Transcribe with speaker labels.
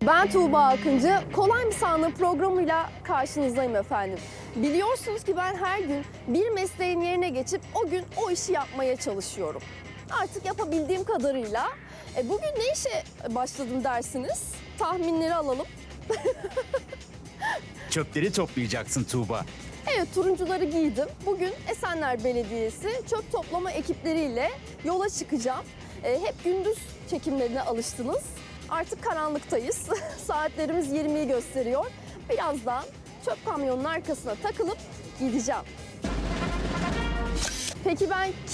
Speaker 1: Ben Tuğba Akıncı, Kolay mı Sandın programıyla karşınızdayım efendim. Biliyorsunuz ki ben her gün bir mesleğin yerine geçip o gün o işi yapmaya çalışıyorum. Artık yapabildiğim kadarıyla. Bugün ne işe başladım dersiniz? Tahminleri alalım.
Speaker 2: Çöpleri toplayacaksın Tuğba.
Speaker 1: Evet, turuncuları giydim. Bugün Esenler Belediyesi çöp toplama ekipleriyle yola çıkacağım. Hep gündüz çekimlerine alıştınız. Artık karanlıktayız. Saatlerimiz 20'yi gösteriyor. Birazdan çöp kamyonunun arkasına takılıp gideceğim. Peki ben